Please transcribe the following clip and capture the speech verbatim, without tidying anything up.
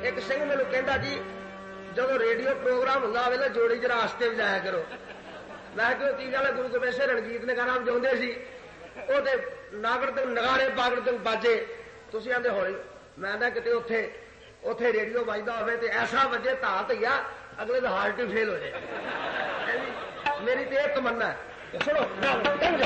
एक सिंह मैनू कहता जी जो रेडियो प्रोग्राम होंगे वे जोड़ी जरा आस्ते बजाया करो। मैं क्यों की गल गुरु गोबिंद सिंह रणजीत ने गाना बजाते सी नागड़ तक नगाड़े पागड़ तक बाजे तुम आते हौली। मैं कितने उथे उथे रेडियो बजता हो ऐसा वजे धा धैया अगले का हार्ट ही फेल हो जाए। मेरी तो यह तमन्ना है। सुनो